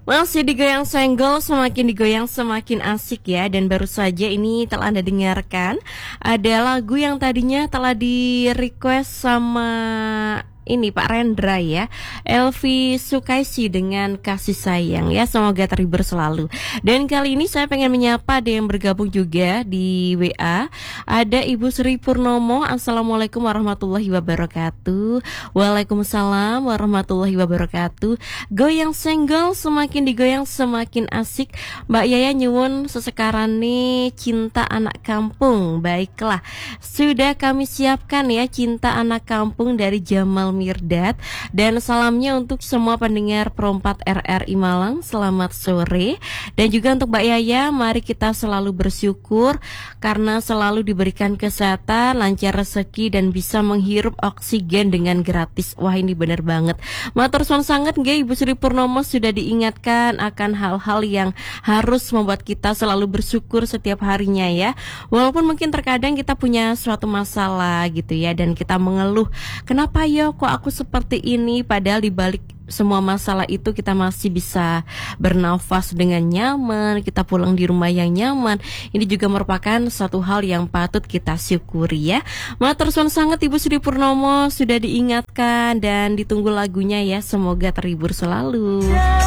Masih digoyang senggol, semakin digoyang semakin asik ya. Dan baru saja ini telah Anda dengarkan ada lagu yang tadinya telah di request sama ini Pak Rendra ya, Elvi Sukaisi dengan Kasih Sayang ya. Semoga terhibur selalu. Dan kali ini saya pengen menyapa ada yang bergabung juga di WA. Ada Ibu Sri Purnomo. Assalamualaikum warahmatullahi wabarakatuh. Waalaikumsalam warahmatullahi wabarakatuh. Goyang senggol, semakin digoyang semakin asik. Mbak Yaya nyuwun sesekaran nih Cinta Anak Kampung. Baiklah, sudah kami siapkan ya Cinta Anak Kampung dari Jamal Mirdad. Dan salamnya untuk semua pendengar Pro4 RRI Malang, selamat sore. Dan juga untuk Mbak Yaya, mari kita selalu bersyukur karena selalu diberikan kesehatan, lancar rezeki, dan bisa menghirup oksigen dengan gratis. Wah, ini benar banget. Matur suwun sangat nggih Ibu Sri Purnomo, sudah diingatkan akan hal-hal yang harus membuat kita selalu bersyukur setiap harinya ya. Walaupun mungkin terkadang kita punya suatu masalah gitu ya, dan kita mengeluh, kenapa ya kok aku seperti ini, padahal di balik semua masalah itu kita masih bisa bernafas dengan nyaman, kita pulang di rumah yang nyaman. Ini juga merupakan suatu hal yang patut kita syukuri ya. Matur suwun sangat Ibu Sri Purnomo, sudah diingatkan dan ditunggu lagunya ya. Semoga terhibur selalu.